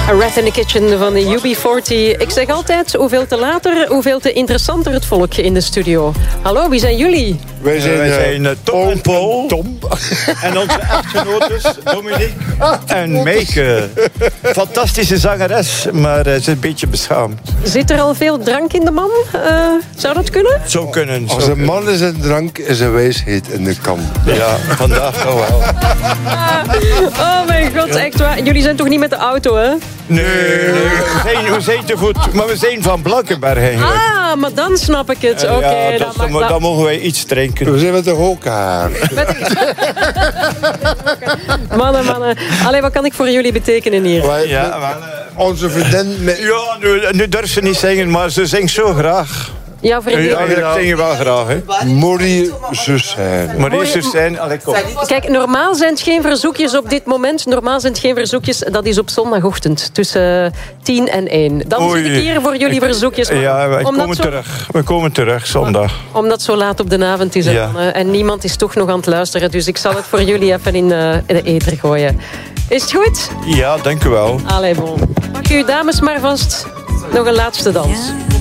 A Rat in the Kitchen van de UB40. Ik zeg altijd, hoeveel te later, hoeveel te interessanter het volk in de studio. Hallo, wie zijn jullie? Wij zijn Tom en Paul. Tom. En onze echtgenotes, Dominique en Meike. Fantastische zangeres, maar ze is een beetje beschaamd. Zit er al veel drank in de man? Zou dat kunnen? Zou kunnen. Als een man is een drank, is een wijsheid in de kan. Ja, vandaag toch wel. Oh mijn god, echt waar. Jullie zijn toch niet met de auto, hè? Nee, we zijn te voet. Maar we zijn van Blankenberg eigenlijk. Ah, maar dan snap ik het. Oké, Ja, dan mogen wij iets drinken. We zijn met de hokaar. Mannen. Allee, wat kan ik voor jullie betekenen hier? Ja, maar, onze vriendin... ja, nu durft ze niet zingen, maar ze zingt zo graag. Jouw vriendin? Ja, ik zing je wel graag, hè. Marie Sussijn. Marie Sussijn, allee, kom. Kijk, normaal zijn het geen verzoekjes op dit moment. Normaal zijn het geen verzoekjes. Dat is op zondagochtend tussen 10 en 1. Dan zit ik hier voor jullie verzoekjes. Ja, we komen terug zondag. Omdat het zo laat op de avond is. Ja. En niemand is toch nog aan het luisteren. Dus ik zal het voor jullie even in de ether gooien. Is het goed? Ja, dank u wel. Allee, bon. Pak uw dames maar vast. Nog een laatste dans.